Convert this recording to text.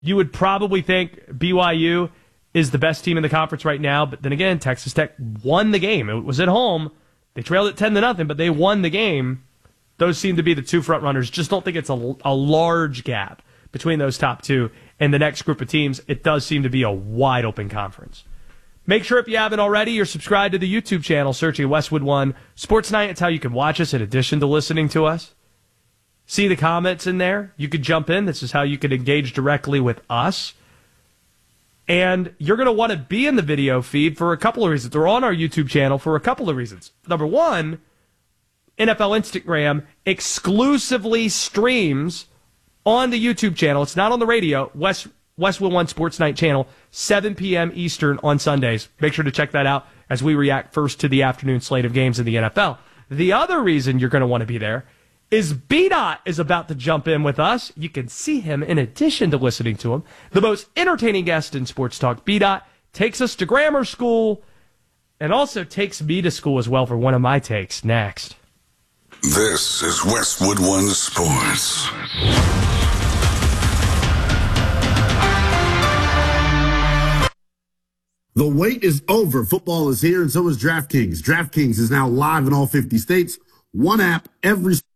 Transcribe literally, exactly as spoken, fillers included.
you would probably think B Y U is the best team in the conference right now. But then again, Texas Tech won the game. It was at home. They trailed it ten to nothing, but they won the game. Those seem to be the two front runners. Just don't think it's a, a large gap between those top two and the next group of teams. It does seem to be a wide open conference. Make sure if you haven't already, you're subscribed to the YouTube channel, searching Westwood One Sports Night. It's how you can watch us in addition to listening to us. See the comments in there. You could jump in. This is how you can engage directly with us. And you're going to want to be in the video feed for a couple of reasons. They're on our YouTube channel for a couple of reasons. Number one, N F L Instagram exclusively streams on the YouTube channel. It's not on the radio. West Westwood One Sports Night channel, seven p.m. Eastern on Sundays. Make sure to check that out as we react first to the afternoon slate of games in the N F L. The other reason you're going to want to be there is B-Dot is about to jump in with us. You can see him in addition to listening to him. The most entertaining guest in sports talk. B-Dot takes us to grammar school and also takes me to school as well for one of my takes next. This is Westwood One Sports. The wait is over. Football is here, and so is DraftKings. DraftKings is now live in all fifty states. One app, every